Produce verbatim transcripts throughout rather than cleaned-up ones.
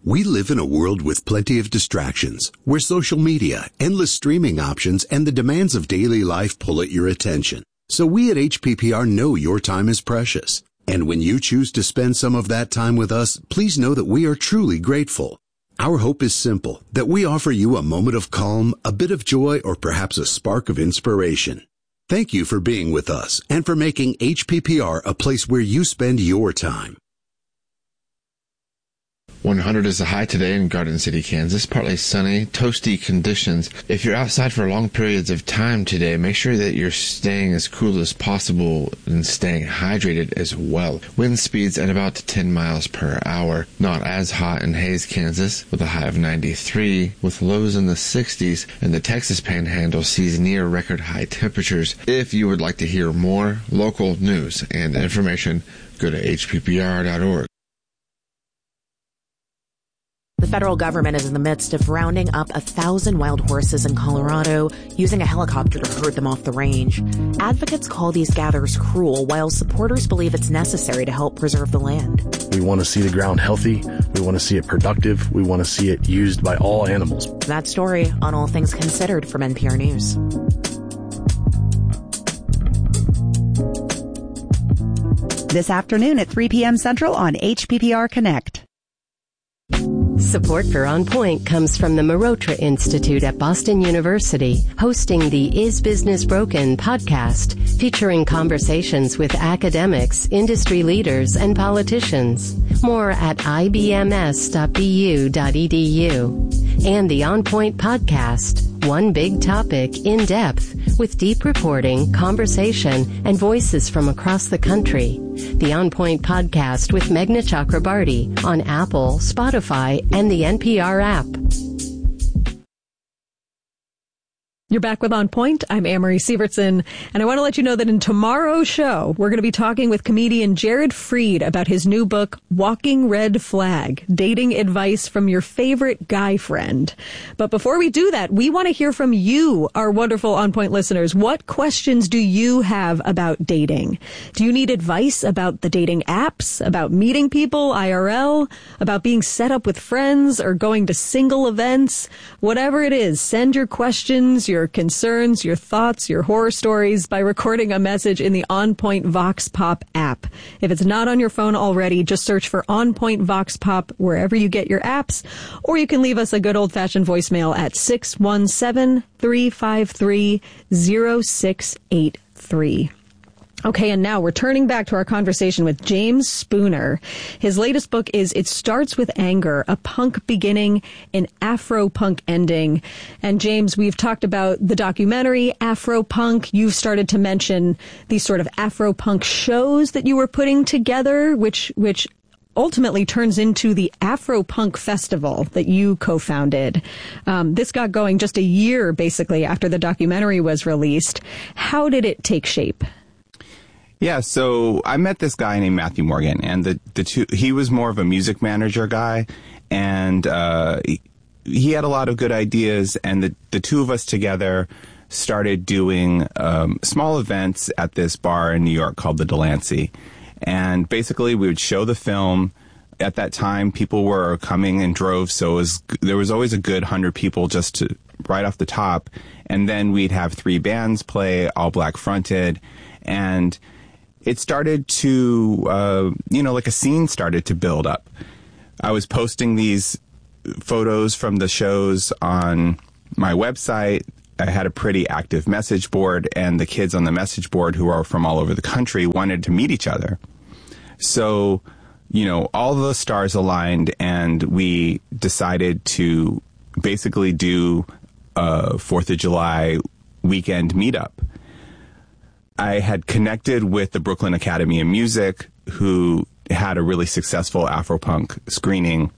We live in a world with plenty of distractions, where social media, endless streaming options, and the demands of daily life pull at your attention. So we at H P P R know your time is precious. And when you choose to spend some of that time with us, please know that we are truly grateful. Our hope is simple, that we offer you a moment of calm, a bit of joy, or perhaps a spark of inspiration. Thank you for being with us and for making H P P R a place where you spend your time. one hundred is the high today in Garden City, Kansas. Partly sunny, toasty conditions. If you're outside for long periods of time today, make sure that you're staying as cool as possible and staying hydrated as well. Wind speeds at about ten miles per hour. Not as hot in Hays, Kansas, with a high of ninety-three, with lows in the sixties, and the Texas Panhandle sees near record high temperatures. If you would like to hear more local news and information, go to H P P R dot org. The federal government is in the midst of rounding up a thousand wild horses in Colorado, using a helicopter to herd them off the range. Advocates call these gathers cruel, while supporters believe it's necessary to help preserve the land. We want to see the ground healthy. We want to see it productive. We want to see it used by all animals. That story on All Things Considered from N P R News. This afternoon at three p.m. Central on H P P R Connect. Support for On Point comes from the Marotra Institute at Boston University, hosting the Is Business Broken podcast, featuring conversations with academics, industry leaders, and politicians. More at I B M S dot B U dot E D U. And the On Point podcast, one big topic in depth, with deep reporting, conversation, and voices from across the country. The On Point podcast with Meghna Chakrabarty on Apple, Spotify, and the N P R app. You're back with On Point. I'm Amory Sievertson, and I want to let you know that in tomorrow's show, we're going to be talking with comedian Jared Freed about his new book, Walking Red Flag, Dating Advice from Your Favorite Guy Friend. But before we do that, we want to hear from you, our wonderful On Point listeners. What questions do you have about dating? Do you need advice about the dating apps, about meeting people I R L, about being set up with friends or going to single events? Whatever it is, send your questions, your concerns, your thoughts, your horror stories by recording a message in the On Point Vox Pop app. If it's not on your phone already, just search for On Point Vox Pop wherever you get your apps, or you can leave us a good old-fashioned voicemail at six one seven, three five three, zero six eight three. Okay, and now we're turning back to our conversation with James Spooner. His latest book is It Starts With Anger, a punk beginning, an Afro-punk ending. And James, we've talked about the documentary Afro-punk. You've started to mention these sort of Afro-punk shows that you were putting together, which which ultimately turns into the Afro-punk Festival that you co-founded. Um, this got going just a year, basically, after the documentary was released. How did it take shape? Yeah, so I met this guy named Matthew Morgan, and the, the two, he was more of a music manager guy, and uh, he, he had a lot of good ideas, and the, the two of us together started doing um, small events at this bar in New York called the Delancey. And basically we would show the film. At that time, people were coming in droves, so it was, there was always a good hundred people just to right off the top. And then we'd have three bands play, all black fronted, and it started to, uh, you know, like a scene started to build up. I was posting these photos from the shows on my website. I had a pretty active message board, and the kids on the message board, who are from all over the country, wanted to meet each other. So, you know, all the stars aligned, and we decided to basically do a Fourth of July weekend meetup. I had connected with the Brooklyn Academy of Music, who had a really successful Afropunk screening,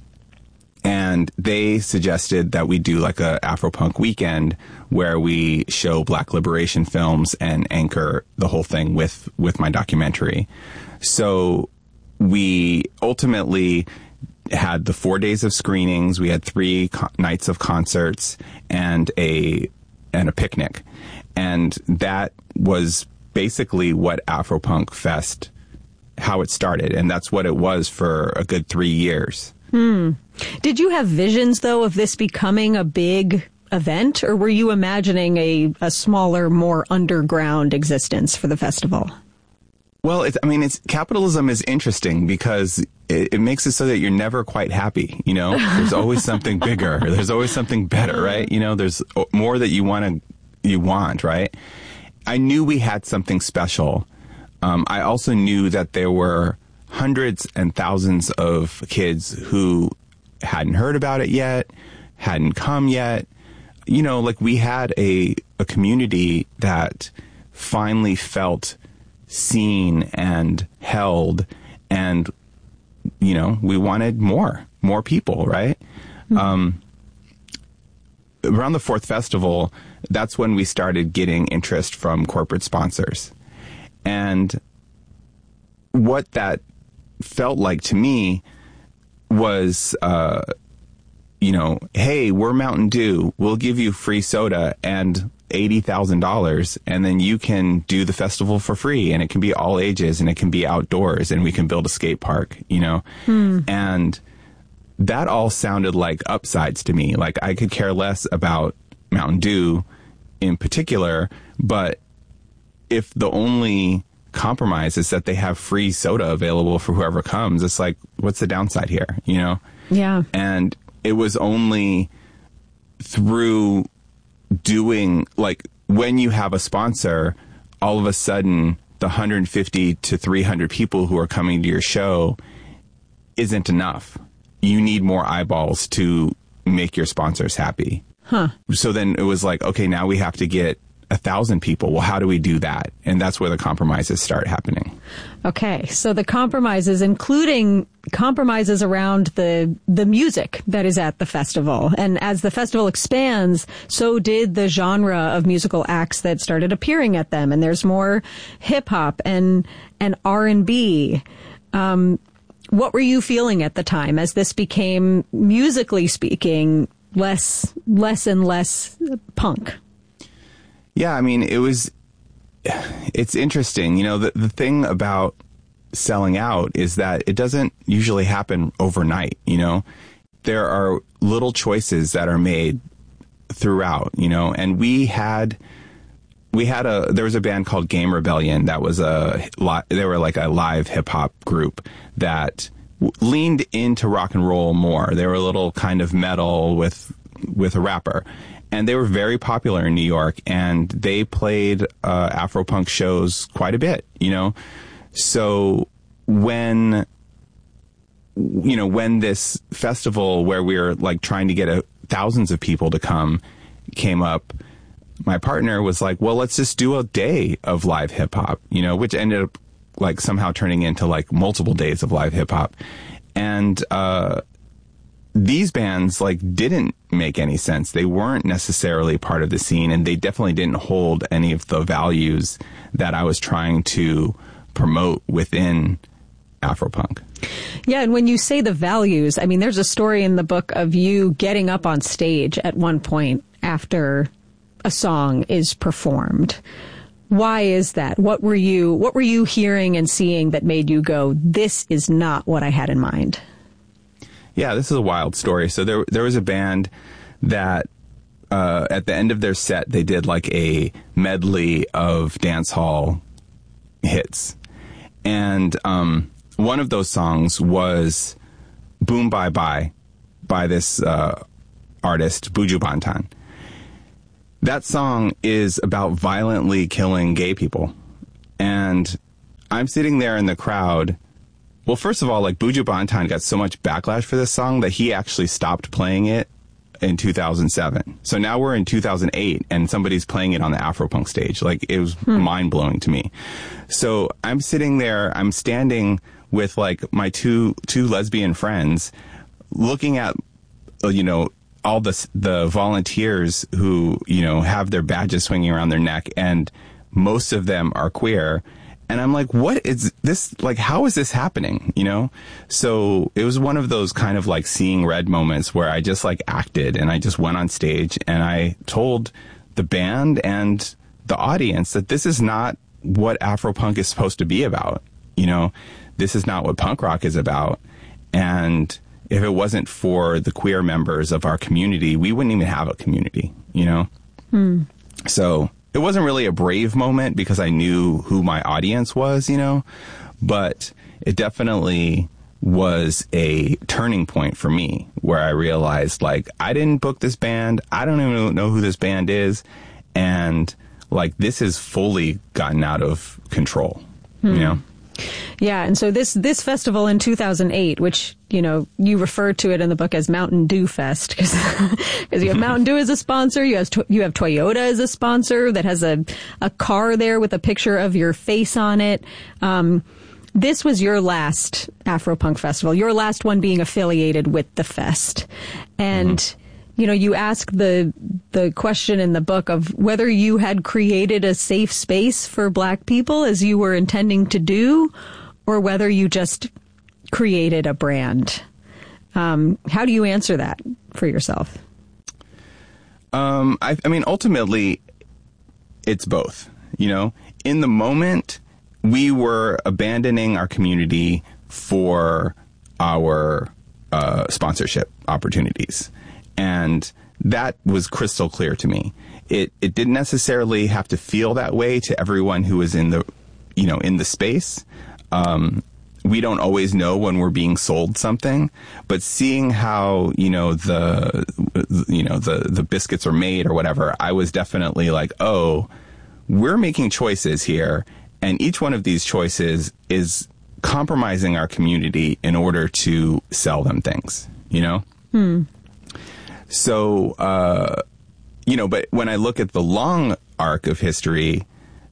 and they suggested that we do like a Afropunk weekend where we show Black liberation films and anchor the whole thing with, with my documentary. So we ultimately had the four days of screenings. We had three co- nights of concerts and a and a picnic. And that was basically what Afropunk Fest, how it started. And that's what it was for a good three years. Hmm. Did you have visions, though, of this becoming a big event, or were you imagining a, a smaller, more underground existence for the festival? Well, it's, I mean, it's capitalism is interesting because it, it makes it so that you're never quite happy. You know, there's always something bigger. There's always something better, right? You know, there's more that you want to, you want, right? I knew we had something special. Um, I also knew that there were hundreds and thousands of kids who hadn't heard about it yet, hadn't come yet. You know, like we had a, a community that finally felt seen and held, and, you know, we wanted more, more people, right? Mm-hmm. Um, around the fourth festival, that's when we started getting interest from corporate sponsors. And what that felt like to me was, uh, you know, hey, we're Mountain Dew. We'll give you free soda and eighty thousand dollars, and then you can do the festival for free, and it can be all ages, and it can be outdoors, and we can build a skate park, you know? Hmm. And that all sounded like upsides to me. Like, I could care less about Mountain Dew in particular, but if the only compromise is that they have free soda available for whoever comes, it's like, what's the downside here, you know? Yeah. And it was only through doing, like, when you have a sponsor, all of a sudden the one hundred fifty to three hundred people who are coming to your show isn't enough. You need more eyeballs to make your sponsors happy. Huh. So then it was like, okay, now we have to get a thousand people. Well, how do we do that? And that's where the compromises start happening. Okay, so the compromises, including compromises around the the music that is at the festival. And as the festival expands, so did the genre of musical acts that started appearing at them. And there's more hip hop and and R and B. Um, what were you feeling at the time as this became, musically speaking, less less and less punk? Yeah, I mean, it was, it's interesting. You know, the, the thing about selling out is that it doesn't usually happen overnight, you know. There are little choices that are made throughout, you know, and we had, we had a, there was a band called Game Rebellion that was a, they were like a live hip hop group that leaned into rock and roll more. They were a little kind of metal with, with a rapper. And they were very popular in New York, and they played uh, Afro-punk shows quite a bit, you know. So when, you know, when this festival where we were like trying to get a, thousands of people to come came up, my partner was like, well, let's just do a day of live hip-hop, you know, which ended up like somehow turning into like multiple days of live hip-hop. And, uh, these bands like didn't make any sense. They weren't necessarily part of the scene, and they definitely didn't hold any of the values that I was trying to promote within Afropunk. Yeah, and when you say the values, I mean, there's a story in the book of you getting up on stage at one point after a song is performed. Why is that? What were you what were you hearing and seeing that made you go, this is not what I had in mind? Yeah, this is a wild story. So there there was a band that uh, at the end of their set, they did like a medley of dance hall hits. And um, one of those songs was Boom Bye Bye by this uh, artist, Buju Banton. That song is about violently killing gay people. And I'm sitting there in the crowd. Well, first of all, like, Buju Banton got so much backlash for this song that he actually stopped playing it in two thousand seven. So now we're in two thousand eight and somebody's playing it on the Afropunk stage. Like, it was hmm. mind-blowing to me. So I'm sitting there, I'm standing with, like, my two two lesbian friends looking at, you know, all the, the volunteers who, you know, have their badges swinging around their neck, and most of them are queer. And I'm like, what is this? Like, how is this happening? You know? So it was one of those kind of like seeing red moments where I just like acted, and I just went on stage and I told the band and the audience that this is not what Afropunk is supposed to be about. You know, this is not what punk rock is about. And if it wasn't for the queer members of our community, we wouldn't even have a community, you know? Hmm. So it wasn't really a brave moment because I knew who my audience was, you know, but it definitely was a turning point for me where I realized, like, I didn't book this band. I don't even know who this band is. And, like, this has fully gotten out of control, hmm. you know? Yeah, and so this this festival in two thousand eight, which, you know, you refer to it in the book as Mountain Dew Fest, because you have Mountain Dew as a sponsor, you have you have Toyota as a sponsor that has a, a car there with a picture of your face on it. Um, this was your last Afropunk festival, your last one being affiliated with the fest. And... Mm-hmm. You know, you ask the the question in the book of whether you had created a safe space for Black people as you were intending to do, or whether you just created a brand. Um, how do you answer that for yourself? Um, I, I mean, ultimately, it's both. You know, in the moment, we were abandoning our community for our uh, sponsorship opportunities. And that was crystal clear to me. It it didn't necessarily have to feel that way to everyone who was in the, you know, in the space. Um, we don't always know when we're being sold something, but seeing how, you know, the, you know, the, the biscuits are made or whatever, I was definitely like, oh, we're making choices here. And each one of these choices is compromising our community in order to sell them things, you know? Hmm. So, uh, you know, but when I look at the long arc of history,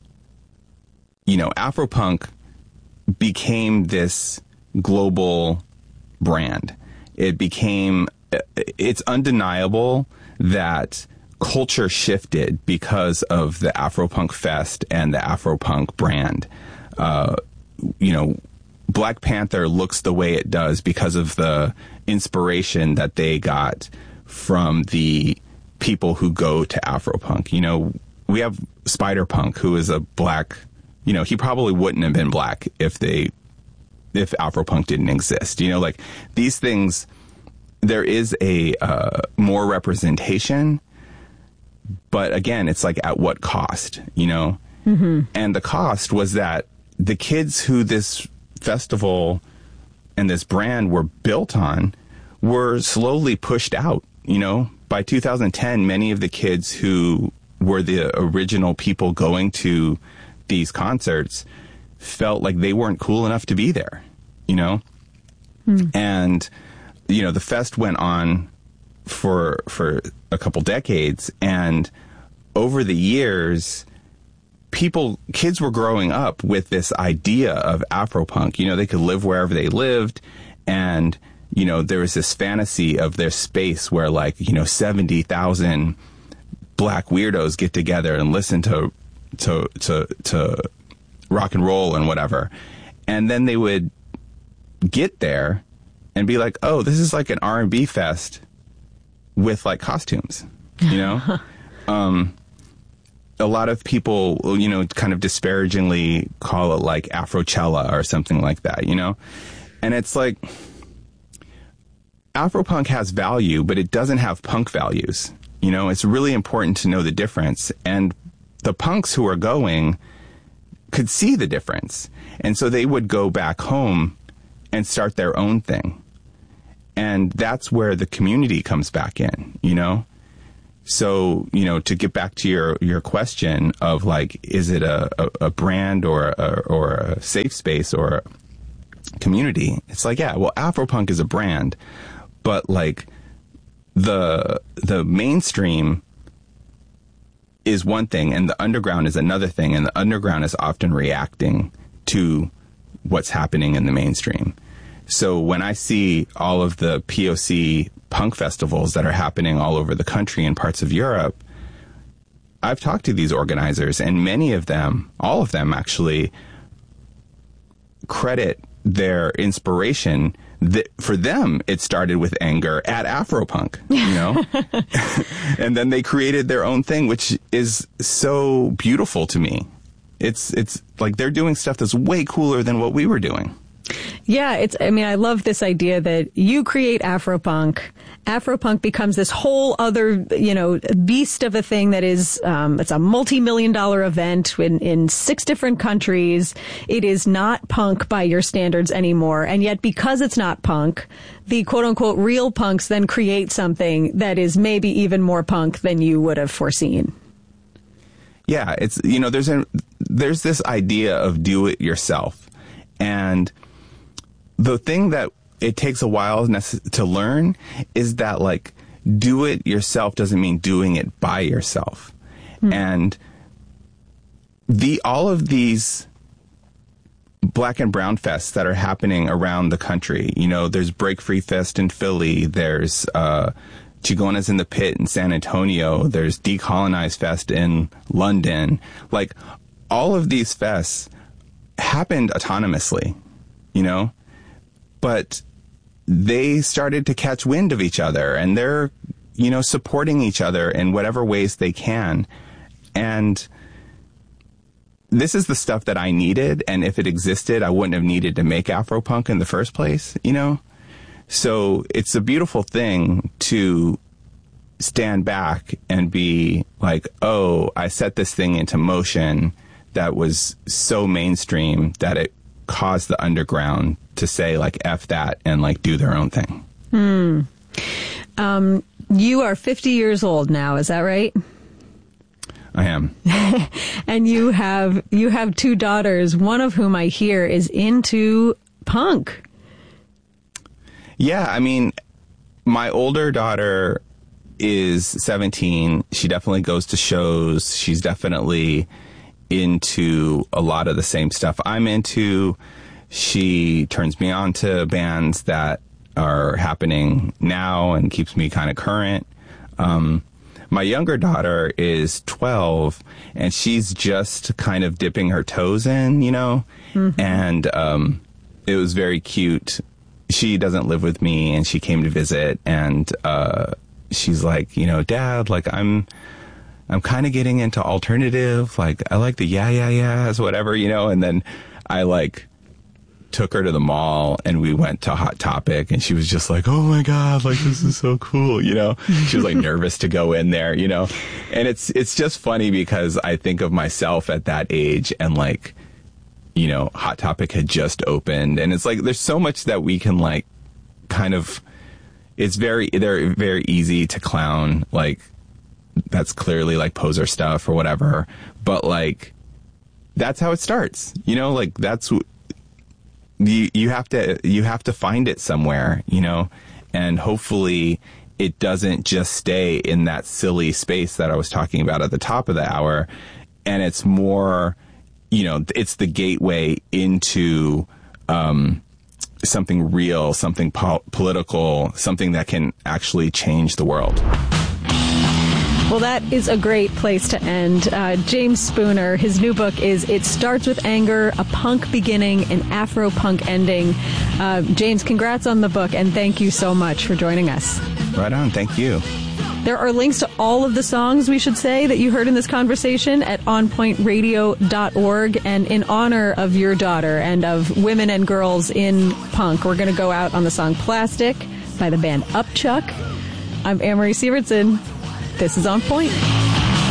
you know, Afropunk became this global brand. It became, it's undeniable that culture shifted because of the Afropunk Fest and the Afropunk brand. Uh, you know, Black Panther looks the way it does because of the inspiration that they got from the people who go to Afropunk. You know, we have Spider-Punk, who is a Black, you know, he probably wouldn't have been Black if they, if Afropunk didn't exist. You know, like, these things, there is a uh, more representation, but again, it's like, at what cost, you know? Mm-hmm. And the cost was that the kids who this festival and this brand were built on were slowly pushed out. You know, by two thousand ten, many of the kids who were the original people going to these concerts felt like they weren't cool enough to be there, you know? Mm. And, you know, the fest went on for for a couple decades, and over the years, people, kids were growing up with this idea of Afropunk. You know, they could live wherever they lived, and you know, there was this fantasy of their space where, like, you know, seventy thousand Black weirdos get together and listen to, to, to, to rock and roll and whatever. And then they would get there and be like, oh, this is like an R and B fest with, like, costumes, you know? um, a lot of people, you know, kind of disparagingly call it like Afrochella or something like that, you know? And it's like, Afropunk has value, but it doesn't have punk values. You know, it's really important to know the difference. And the punks who are going could see the difference. And so they would go back home and start their own thing. And that's where the community comes back in, you know? So, you know, to get back to your, your question of, like, is it a, a, a brand or a, or a safe space or a community? It's like, yeah, well, Afropunk is a brand. But, like, the the mainstream is one thing, and the underground is another thing, and the underground is often reacting to what's happening in the mainstream. So when I see all of the P O C punk festivals that are happening all over the country and parts of Europe, I've talked to these organizers, and many of them, all of them actually, credit their inspiration that for them, it started with anger at Afropunk, you know? And then they created their own thing, which is so beautiful to me. It's, it's like they're doing stuff that's way cooler than what we were doing. Yeah, it's, I mean, I love this idea that you create Afropunk. Afropunk becomes this whole other, you know, beast of a thing that is, um, it's a multi-million dollar event in, in six different countries. It is not punk by your standards anymore. And yet, because it's not punk, the quote unquote real punks then create something that is maybe even more punk than you would have foreseen. Yeah, it's, you know, there's a, there's this idea of do it yourself. And the thing that it takes a while to learn is that, like, do it yourself doesn't mean doing it by yourself. Mm. And the all of these Black and Brown fests that are happening around the country, you know, there's Break Free Fest in Philly, there's uh, Chigonas in the Pit in San Antonio, there's Decolonize Fest in London. Like, all of these fests happened autonomously, you know? But they started to catch wind of each other, and they're, you know, supporting each other in whatever ways they can. And this is the stuff that I needed, and if it existed, I wouldn't have needed to make Afropunk in the first place, you know? So it's a beautiful thing to stand back and be like, oh, I set this thing into motion that was so mainstream that it caused the underground to say, like, F that and, like, do their own thing. Hmm. Um, you are fifty years old now, is that right? I am. And you have you have two daughters, one of whom I hear is into punk. Yeah, I mean, my older daughter is seventeen. She definitely goes to shows. She's definitely into a lot of the same stuff I'm into. She turns me on to bands that are happening now and keeps me kind of current. Um, my younger daughter is twelve, and she's just kind of dipping her toes in, you know, mm-hmm. and um, it was very cute. She doesn't live with me, and she came to visit, and uh, she's like, you know, Dad, like, I'm I'm kind of getting into alternative, like, I like the yeah, yeah, yeahs, whatever, you know, and then I, like, took her to the mall, and we went to Hot Topic, and she was just like, oh my God, like, this is so cool, you know? She was, like, nervous to go in there, you know? And it's it's just funny because I think of myself at that age, and, like, you know, Hot Topic had just opened, and it's like, there's so much that we can, like, kind of, it's very, they're very easy to clown, like, that's clearly, like, poser stuff or whatever, but, like, that's how it starts, you know? Like, that's, you, you have to, you have to find it somewhere, you know? And hopefully it doesn't just stay in that silly space that I was talking about at the top of the hour, and it's more, you know, it's the gateway into um, something real, something po- political, something that can actually change the world. Well, that is a great place to end. Uh, James Spooner, his new book is It Starts With Anger, A Punk Beginning, an Afro-Punk Ending. Uh, James, congrats on the book, and thank you so much for joining us. Right on. Thank you. There are links to all of the songs, we should say, that you heard in this conversation at on point radio dot org. And in honor of your daughter and of women and girls in punk, we're going to go out on the song Plastic by the band Upchuck. I'm Amory Sievertson. This is On Point.